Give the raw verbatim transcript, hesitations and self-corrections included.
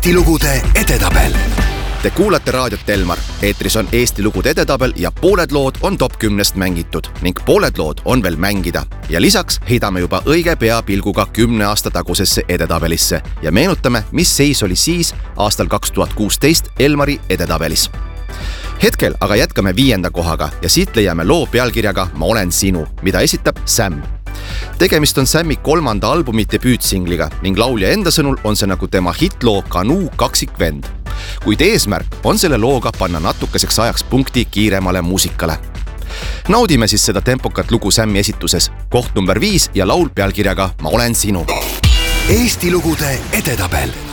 Eesti lugude edetabel. Te kuulate raadiot Elmar. Eetris on Eesti lugude edetabel ja pooled lood on top kümnest mängitud ning pooled lood on veel mängida. Ja lisaks heidame juba õige pea pilguga kümne aasta tagusesse edetabelisse ja meenutame, mis seis oli siis aastal kaks tuhat kuusteist Elmari edetabelis. Hetkel aga jätkame viienda kohaga ja siit leiame loo pealkirjaga Ma olen sinu, mida esitab Sam. Tegemist on Sammi kolmanda albumi debüütsingliga ning laulja enda sõnul on see nagu tema hitloo Kanuu kaksikvend. Kuid eesmärk on selle looga panna natukeseks ajaks punkti kiiremale muusikale. Naudime siis seda tempokat lugu Sammi esituses. Koht number viis ja laul pealkirjaga Ma olen sinu. Eesti lugude edetabel.